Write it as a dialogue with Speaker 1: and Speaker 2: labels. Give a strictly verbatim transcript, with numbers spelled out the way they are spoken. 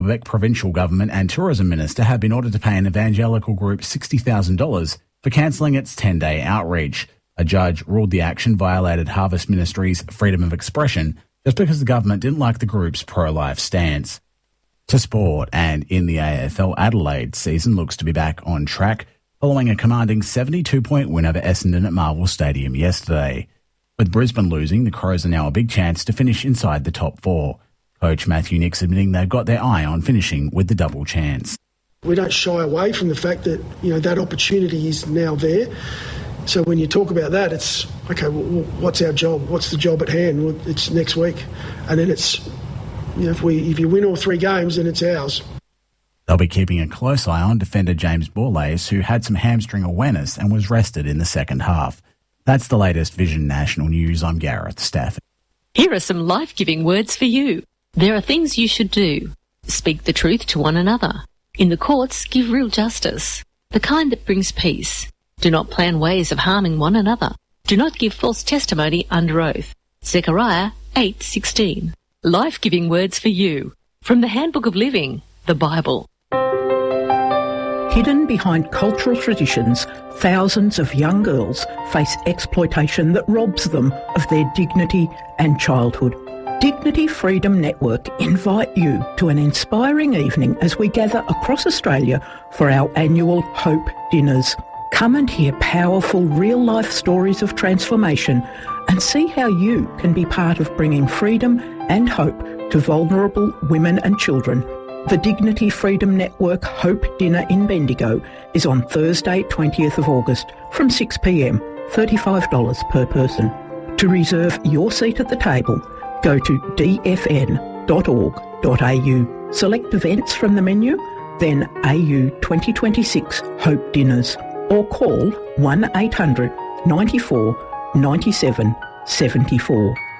Speaker 1: Quebec provincial government and tourism minister have been ordered to pay an evangelical group sixty thousand dollars for cancelling its ten-day outreach. A judge ruled the action violated Harvest Ministries' freedom of expression just because the government didn't like the group's pro-life stance. To sport, and in the A F L, Adelaide season looks to be back on track following a commanding seventy-two point win over Essendon at Marvel Stadium yesterday. With Brisbane losing, the Crows are now a big chance to finish inside the top four. Coach Matthew Nicks admitting they've got their eye on finishing with the double chance.
Speaker 2: We don't shy away from the fact that, you know, that opportunity is now there. So when you talk about that, it's, okay, well, what's our job? What's the job at hand? Well, it's next week. And then it's, you know, if we if you win all three games, then it's ours.
Speaker 1: They'll be keeping a close eye on defender James Borlase, who had some hamstring awareness and was rested in the second half. That's the latest Vision National News. I'm Gareth Stafford.
Speaker 3: Here are some life-giving words for you. There are things you should do. Speak the truth to one another. In the courts, give real justice, the kind that brings peace. Do not plan ways of harming one another. Do not give false testimony under oath. Zechariah eight sixteen. Life-giving words for you. From the Handbook of Living, the Bible.
Speaker 4: Hidden behind cultural traditions, thousands of young girls face exploitation that robs them of their dignity and childhood. Dignity Freedom Network invite you to an inspiring evening as we gather across Australia for our annual Hope Dinners. Come and hear powerful real-life stories of transformation and see how you can be part of bringing freedom and hope to vulnerable women and children. The Dignity Freedom Network Hope Dinner in Bendigo is on Thursday, twentieth of August from six p m, thirty-five dollars per person. To reserve your seat at the table, go to d f n dot org dot a u, select events from the menu, then A U twenty twenty-six Hope Dinners, or call one eight hundred ninety-four ninety-seven seventy-four.